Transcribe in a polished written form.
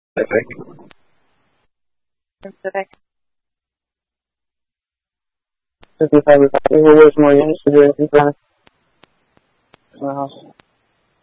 Civic. 55. Who was more interested in front of my house?